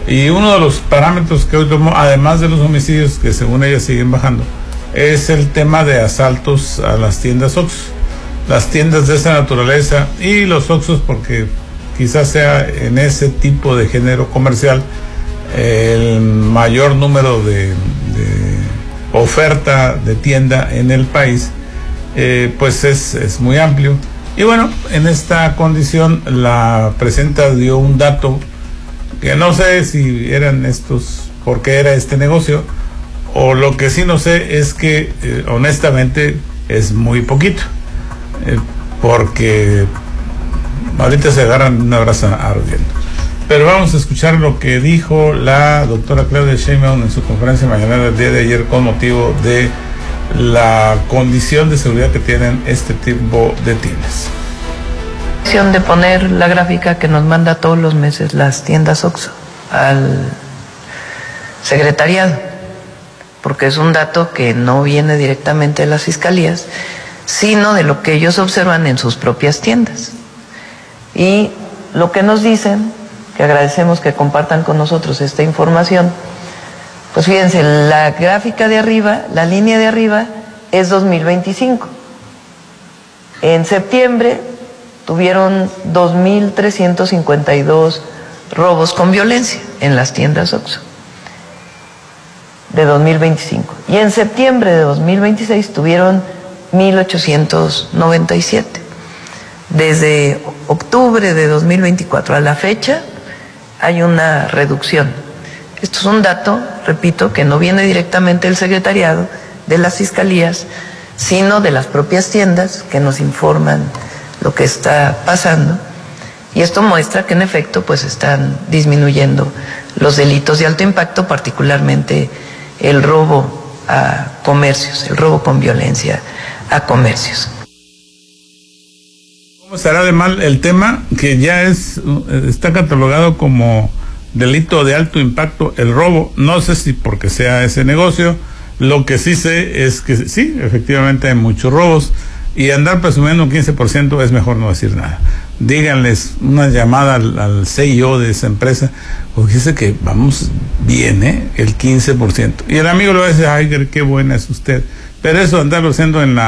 Y uno de los parámetros que hoy tomó, además de los homicidios, que según ella siguen bajando, es el tema de asaltos a las tiendas Oxxo. Las tiendas de esa naturaleza y los Oxxos, porque quizás sea en ese tipo de género comercial el mayor número de oferta de tienda en el país, pues es muy amplio. Y bueno, en esta condición la presidenta dio un dato que no sé si eran estos, por qué era este negocio, o lo que sí no sé es que honestamente es muy poquito, porque ahorita se agarran una brasa ardiendo. Pero vamos a escuchar lo que dijo la doctora Claudia Sheinbaum en su conferencia mañanera del día de ayer con motivo de la condición de seguridad que tienen este tipo de tiendas. De poner la gráfica que nos manda todos los meses las tiendas Oxxo al secretariado, porque es un dato que no viene directamente de las fiscalías, sino de lo que ellos observan en sus propias tiendas. Y lo que nos dicen, que agradecemos que compartan con nosotros esta información, pues fíjense, la gráfica de arriba, la línea de arriba es 2025. En septiembre tuvieron 2.352 robos con violencia en las tiendas Oxxo de 2025. Y en septiembre de 2026 tuvieron 1.897. Desde octubre de 2024 a la fecha hay una reducción. Esto es un dato, repito, que no viene directamente del secretariado, de las fiscalías, sino de las propias tiendas que nos informan lo que está pasando. Y esto muestra que en efecto pues están disminuyendo los delitos de alto impacto, particularmente el robo a comercios, el robo con violencia a comercios. ¿Cómo estará de mal el tema que ya está catalogado como delito de alto impacto el robo? No sé si porque sea ese negocio, lo que sí sé es que sí, efectivamente hay muchos robos, y andar presumiendo un 15% es mejor no decir nada. Díganles una llamada al CEO de esa empresa, porque dice que vamos bien, el 15%. Y el amigo le va a decir, ay, qué buena es usted. Pero eso andarlo haciendo en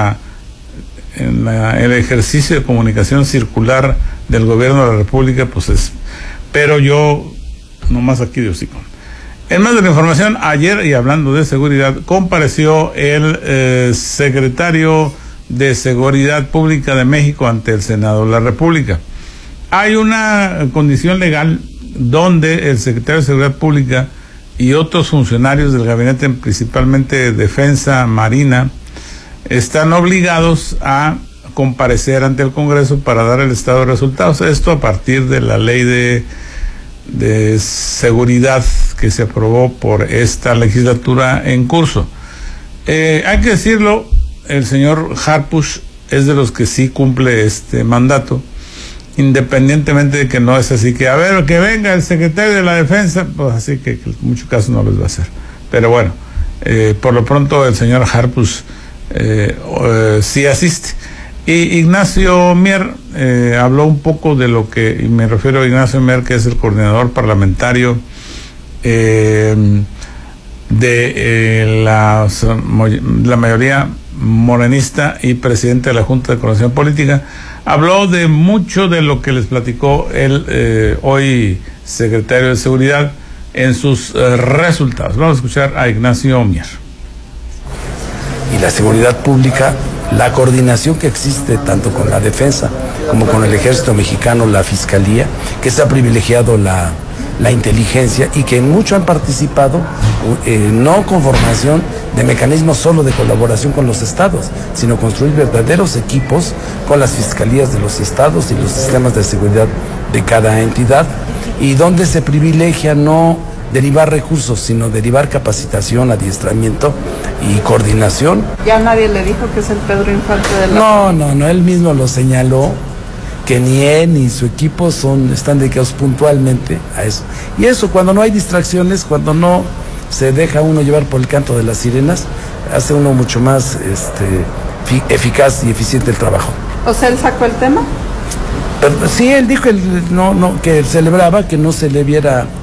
el ejercicio de comunicación circular del gobierno de la República, pues es. Pero yo, nomás aquí de hocico. En más de la información, ayer, y hablando de seguridad, compareció el secretario de Seguridad Pública de México ante el Senado de la República. Hay una condición legal donde el secretario de Seguridad Pública y otros funcionarios del gabinete, principalmente de Defensa, Marina, están obligados a comparecer ante el Congreso para dar el estado de resultados. Esto a partir de la ley de seguridad que se aprobó por esta legislatura en curso. Hay que decirlo, el señor Harfuch es de los que sí cumple este mandato, independientemente de que no es así que, a ver, que venga el secretario de la Defensa, pues así que en muchos casos no les va a hacer. Pero bueno, por lo pronto el señor Harfuch sí asiste. Y Ignacio Mier habló un poco de lo que, y me refiero a Ignacio Mier, que es el coordinador parlamentario de la mayoría morenista y presidente de la Junta de Coordinación Política. Habló de mucho de lo que les platicó el hoy secretario de Seguridad en sus resultados. Vamos a escuchar a Ignacio Mier. Y la seguridad pública, la coordinación que existe tanto con la defensa como con el ejército mexicano, la fiscalía, que se ha privilegiado la inteligencia y que en mucho han participado, no con formación de mecanismos solo de colaboración con los estados, sino construir verdaderos equipos con las fiscalías de los estados y los sistemas de seguridad de cada entidad, y donde se privilegia no derivar recursos, sino derivar capacitación, adiestramiento y coordinación. ¿Ya nadie le dijo que es el Pedro Infante de la... No, él mismo lo señaló, que ni él ni su equipo están dedicados puntualmente a eso. Y eso, cuando no hay distracciones, cuando no se deja uno llevar por el canto de las sirenas, hace uno mucho más eficaz y eficiente el trabajo. O sea, ¿él sacó el tema? Pero, sí, él dijo que celebraba que no se le viera